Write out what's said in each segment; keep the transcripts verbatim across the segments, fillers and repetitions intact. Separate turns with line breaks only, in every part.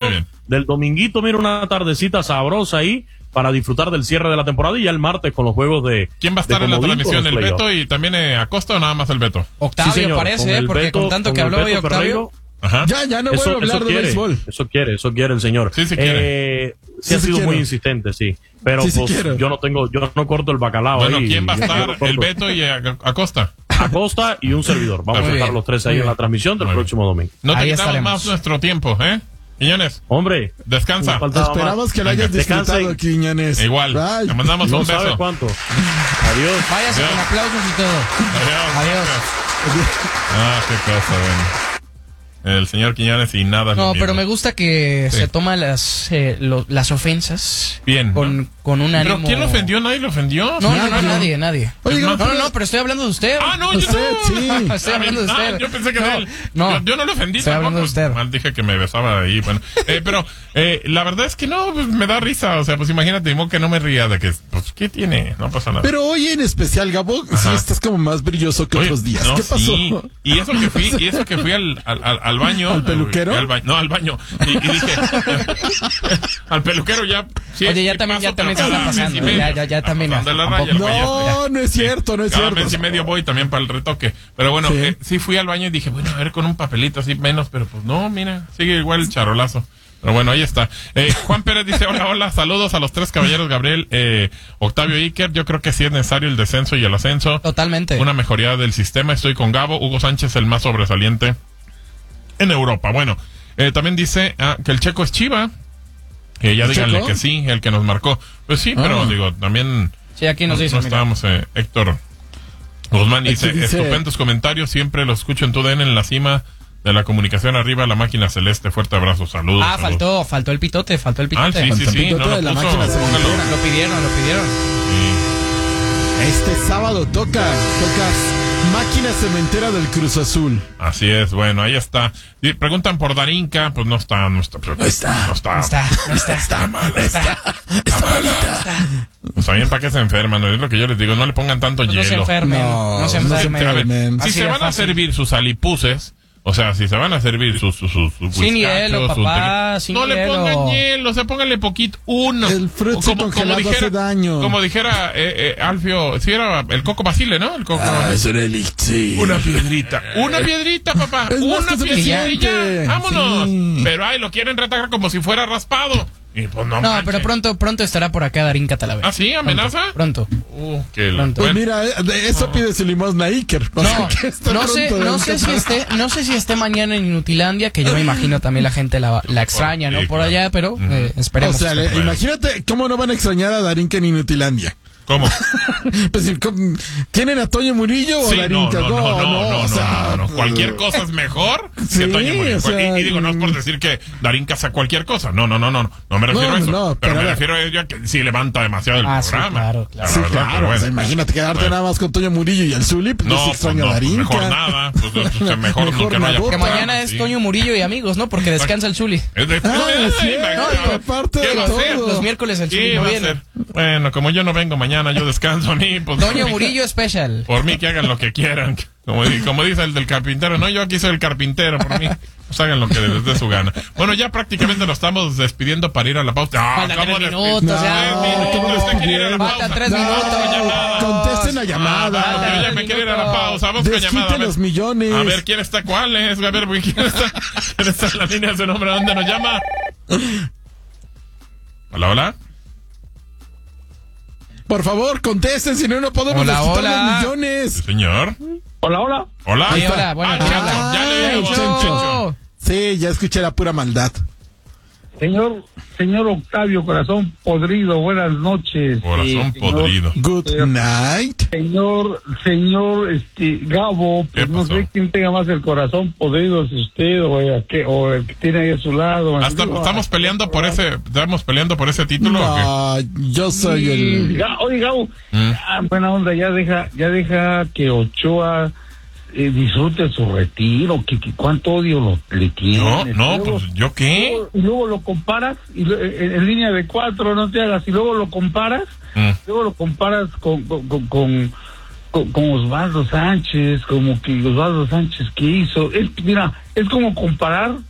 bien.
del dominguito, mira, una tardecita sabrosa ahí para disfrutar del cierre de la temporada y ya el martes con los juegos de...
¿Quién va a estar en la transmisión? ¿El Beto y también eh, Acosta o nada más el Beto?
Octavio, sí, parece, eh, porque Beto, con tanto con que habló hoy Octavio...
Ajá. Ya, ya no
eso,
voy a hablar
eso
de
quiere,
béisbol.
Eso quiere, eso quiere el señor.
Sí, sí
quiere. Eh, sí, sí ha sido quiero. muy insistente, sí. Pero sí, pues, sí yo no tengo, yo no corto el bacalao.
Bueno,
ahí,
¿quién va a estar? El Beto y Acosta.
Acosta y un servidor. Vamos muy a estar bien. los tres ahí muy en la transmisión del muy próximo bien. domingo.
No te ahí quitamos estaremos. más nuestro tiempo, ¿eh? Quiñones.
Hombre.
Descansa.
Esperamos más. que lo hayas Venga, disfrutado, Quiñones.
Igual. Ay. Te mandamos
no
un beso.
Sabe cuánto. Adiós.
Váyase
Adiós.
con aplausos y todo.
Adiós.
Adiós.
Adiós. Ah, qué cosa, bueno. El señor Quiñones y nada.
No, pero me gusta que sí. se toma las eh, lo, las ofensas
bien
con,
¿no?
con un ánimo.
¿Pero quién lo ofendió? ¿Nadie lo ofendió?
No, no, no, nadie, nadie.
Oye,
no, no, no, pero estoy hablando de usted.
Ah, no, yo
usted,
no.
Sí.
Estoy hablando de usted.
Ah, yo pensé que
no,
de él.
No,
yo, yo no lo ofendí.
Estoy hablando de usted.
Mal dije que me besaba ahí. Bueno, eh, pero eh, la verdad es que no, pues, me da risa. O sea, pues imagínate, que no me ría de que, pues, ¿qué tiene? No pasa nada.
Pero hoy en especial, Gabo, Ajá. sí estás como más brilloso que Oye, otros días.
No,
¿Qué pasó?
Sí. Y eso que fui, y eso que fui al, al, al, al baño.
¿Al peluquero?
Al ba no, al baño. Y, y dije, al peluquero ya.
Sí, Oye, ya también, ya también se está pasando. Ya, ya, ya también.
La raya,
no, no es cierto, no es
Cada
cierto.
mes y medio voy también para el retoque. Pero bueno, sí. Eh, sí fui al baño y dije, bueno, a ver, con un papelito así menos, pero pues no, mira, sigue igual el charolazo. Pero bueno, ahí está. Eh, Juan Pérez dice, hola, hola, saludos a los tres caballeros, Gabriel, eh, Octavio Iker. Yo creo que sí es necesario el descenso y el ascenso.
Totalmente.
Una mejoría del sistema. Estoy con Gabo. Hugo Sánchez, el más sobresaliente en Europa. Bueno, eh, también dice ah, que el Checo es Chiva. Que ya díganle Checo? que sí, el que nos marcó. Pues sí, ah. pero digo, también...
Sí, aquí nos
no,
dice.
No estábamos, eh, Héctor Guzmán dice,
dice,
estupendos comentarios, siempre los escucho en tu D N en la cima de la comunicación arriba, la máquina celeste, fuerte abrazo, saludos.
Ah,
saludos.
faltó, faltó el pitote, faltó el pitote.
Ah, sí, sí, sí,
sí, no
lo,
de la
puso,
máquina
póngalo.
Lo pidieron, lo pidieron.
Sí.
Este sábado toca, tocas Máquina Cementera del Cruz Azul.
Así es, bueno, ahí está. Y preguntan por Darinka, pues no está, no está,
no está,
no está,
no está, no está,
está mal,
está, está, está malita.
Pues también para qué se enferman, es lo que yo les digo, no le pongan tanto
pues
hielo.
No se enfermen, no, no se enfermen.
A ver, si se van a servir sus alipuses, o sea, si se van a servir sus sus sus, sus
sin hielo, papá, sin
no
hielo.
le pongan hielo, o sea, pónganle poquito, uno.
El fruto congelado dijera, hace daño.
Como dijera eh, eh, Alfio, si era el Coco Basile, ¿no? El Coco.
Ah, es un elixir.
Una piedrita, una piedrita, papá,
es
una piedrita y ya, vámonos.
Sí.
Pero ay, lo quieren retacar como si fuera raspado. Y pues no,
no pero pronto pronto estará por acá Darinka Talavera.
¿Ah, sí? ¿Amenaza?
Pronto.
pronto. Uh, qué
pronto.
Pues mira, de eso oh. pide su limosna Iker.
No, no sé, no sé si esté, no sé si esté mañana en Inutilandia, que yo me imagino también la gente la, la extraña, ¿no? Por allá, pero uh-huh. eh, esperemos.
O sea, le, imagínate cómo no van a extrañar a Darinka en Inutilandia.
¿Cómo?
Pues, ¿tienen a Toño Murillo o
sí,
Darinka?
No, no, no, no, no, no,
o sea,
no, no, no. Cualquier cosa es mejor
sí,
que Toño Murillo.
O sea,
y, y digo, no es por decir que Darinka sea cualquier cosa. No, no, no, no. No me refiero
no,
a eso.
No,
pero,
pero
me refiero a ella que sí levanta demasiado el
ah,
programa.
Sí, claro, claro.
Sí,
verdad,
claro.
Bueno,
o sea, imagínate quedarte
bueno.
nada más con Toño Murillo y el Zuli, pues
no,
no extraño
pues
a Darinka.
Mejor nada. Pues, pues, mejor, mejor que no haya.
Que mañana es
sí.
Toño Murillo y amigos, ¿no? Porque descansa el Zuli.
Es de
ah, sí, no, aparte de todo.
Los miércoles el Zuli no viene.
Bueno, como yo no vengo mañana, yo descanso a mí. Pues,
Toño Murillo Special.
Por mí que hagan lo que quieran. Como, como dice el del carpintero, no, yo aquí soy el carpintero, por mí. Pues hagan lo que les dé su gana. Bueno, ya prácticamente nos estamos despidiendo para ir a la pausa.
Ah, Faltan tres minutos, no, ya.
No,
Faltan tres minutos.
Contesten la llamada.
Yo ya me quiero ir a la pausa. Vamos con llamada.
los millones.
A ver, ¿quién está? ¿Cuál es? A ver, ¿quién está? ¿Quién está en la línea de su nombre? ¿Dónde nos llama? Hola, hola.
Por favor, contesten, si no, no podemos
hola,
desquitar
hola.
los millones.
Sí, señor.
Hola, hola.
Hola.
Sí, hola, bueno,
ah,
ya,
ya le digo,
Chencho. Sí, ya escuché la pura maldad.
Señor, señor Octavio, corazón podrido, buenas noches.
Corazón
eh,
podrido.
Good
señor,
night.
Señor, señor, este, Gabo, pues no sé quién tenga más el corazón podrido, si usted o el que, o el que tiene ahí a su lado.
Hasta,
digo,
estamos
a,
peleando por ese, estamos peleando por ese título.
No,
¿o qué?
yo soy
sí,
el.
Oye, Gabo,
¿Mm?
ah, buena onda, ya deja, ya deja que Ochoa Eh, disfrute su retiro, que, que cuánto odio lo, le tiene.
No, no,
luego,
pues yo qué.
Luego, y luego lo comparas, y lo, en, en línea de cuatro, no te hagas, y luego lo comparas,
mm.
luego lo comparas con con, con, con, con, con Osvaldo Sánchez, como que Osvaldo Sánchez, ¿qué hizo? Es, mira, es como comparar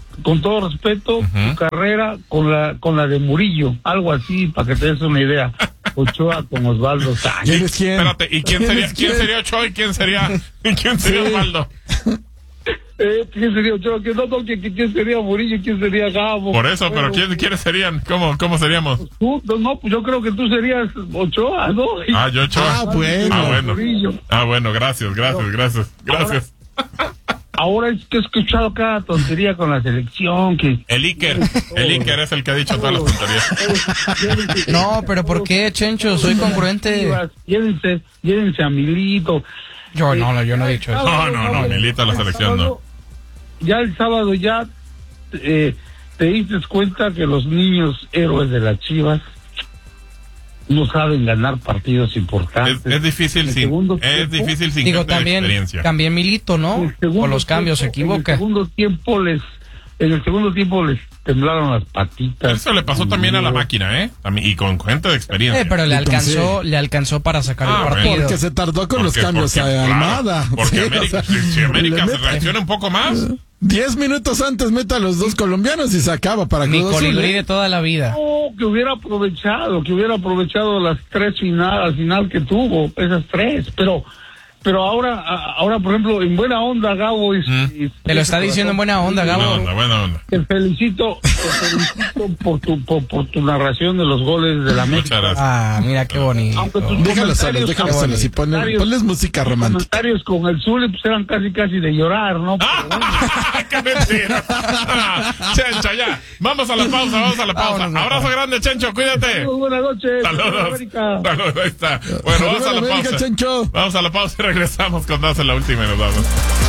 con todo respeto, uh-huh. tu carrera con la con la de Murillo, algo así, para que te des una idea. Ochoa con Osvaldo Sánchez.
¿Quién es quién?
Espérate, ¿y quién sería quién? quién sería Ochoa y quién sería y quién sería sí. Osvaldo?
Eh, ¿Quién sería Ochoa? ¿Quién, no, no, ¿quién, ¿Quién sería Murillo? ¿Quién sería Gabo?
Por eso,
bueno,
pero ¿quién, ¿quiénes serían? ¿Cómo, cómo seríamos?
Pues tú, no, pues yo creo que tú serías Ochoa, ¿no?
Ah, yo Ochoa.
Ah, bueno.
Ah, bueno. Ah, bueno, gracias, gracias, no. gracias, gracias.
Ahora, ahora es que he escuchado cada tontería con la selección, que...
El Iker, el Iker es el que ha dicho todas las tonterías.
No, pero ¿por qué, Chencho? Soy congruente.
Llévense, llévense a Milito.
Yo no, no, yo no he dicho eso.
No, no, no, Milito a la selección no.
Ya el sábado ya eh, te diste cuenta que los niños héroes de las Chivas no saben ganar partidos importantes.
Es, es difícil sin tiempo, es difícil sin
digo también experiencia. También Milito, ¿no? Con los cambios tiempo, se equivoca.
En el segundo tiempo les en el segundo tiempo les temblaron las patitas.
Eso le pasó también a la máquina, ¿eh? Y con gente de experiencia.
Eh, pero le alcanzó, le alcanzó para sacar ah, el partido.
Porque se tardó con porque, los cambios porque, a Almada.
Claro, porque sí, América, o sea, si, si América se reacciona un poco más.
Diez minutos antes meta a los dos colombianos y se acaba para
mi colibrí de toda la vida.
No, que hubiera aprovechado, que hubiera aprovechado las tres final, al final que tuvo, esas tres, pero pero ahora, ahora por ejemplo, en buena onda, Gabo. Es,
¿Mm?
es,
te lo está diciendo en buena onda, Gabo.
Buena onda, buena onda.
Te felicito, te felicito por tu por, por tu narración de los goles de la América.
Muchas gracias.
Ah, mira qué bonito.
Déjalo solos, déjalo solos y ponle, ponles música romántica.
Los comentarios con el Zuli pues eran casi casi de llorar, ¿no? Pero,
¡qué mentira! Chencho, ya. Vamos a la pausa, vamos a la pausa. Vámonos, abrazo no. grande, Chencho, cuídate.
Buenas noches.
Saludos. Saludos, ahí está. Bueno, vamos a la pausa. Chencho. Vamos a la pausa y regresamos con más en la última y nos vamos.